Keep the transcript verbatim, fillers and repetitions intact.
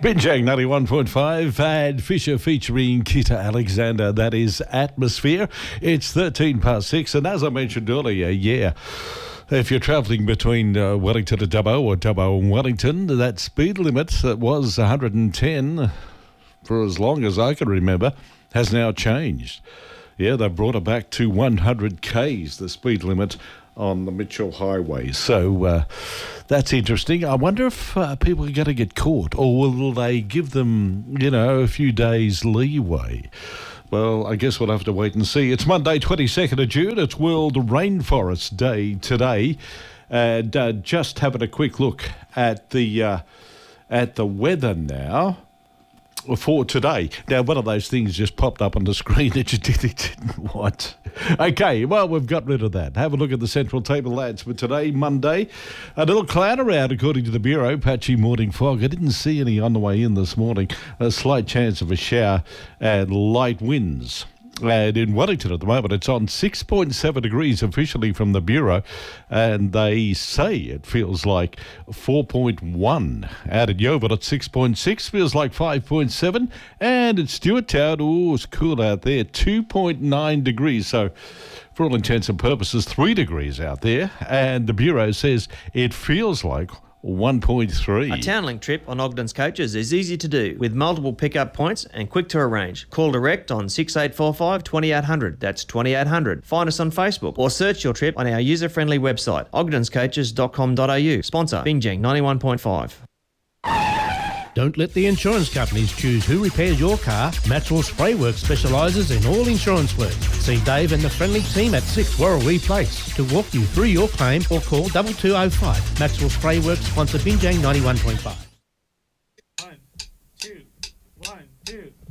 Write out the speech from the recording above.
Binjang ninety-one point five and Fisher featuring Kita Alexander. That is Atmosphere. It's thirteen past six, and as I mentioned earlier, yeah, if you're travelling between uh, Wellington and Dubbo or Dubbo and Wellington, that speed limit that was one hundred ten for as long as I can remember has now changed. Yeah, they've brought it back to one hundred kays, the speed limit on the Mitchell Highway. So uh, that's interesting. I wonder if uh, people are going to get caught, or will they give them, you know, a few days leeway? Well, I guess we'll have to wait and see. It's Monday, twenty-second of June. It's World Rainforest Day today. And uh, just having a quick look at the uh, at the weather now for today. Now, one of those things just popped up on the screen that you didn't, didn't want. Okay, well, we've got rid of that. Have a look at the central table, lads, for today, Monday. A little cloud around, according to the Bureau. Patchy morning fog. I didn't see any on the way in this morning. A slight chance of a shower and light winds. And in Wellington at the moment, it's on six point seven degrees officially from the Bureau, and they say it feels like four point one. Out at Yeovil at six point six, feels like five point seven, and at Stewart Town, oh, it's cool out there, two point nine degrees. So for all intents and purposes, three degrees out there, and the Bureau says it feels like one point three. A Townlink trip on Ogden's Coaches is easy to do with multiple pickup points and quick to arrange. Call direct on six eight four five, two eight zero zero. That's two eight zero zero. Find us on Facebook or search your trip on our user-friendly website, ogdens coaches dot com dot a u. Sponsor Binjang ninety-one point five. Don't let the insurance companies choose who repairs your car. Maxwell Spray Works specialises in all insurance work. See Dave and the friendly team at six Warrawee Place to walk you through your claim, or call two two zero five. Maxwell Spray Works sponsor Binjang ninety-one point five. One, two, one, two.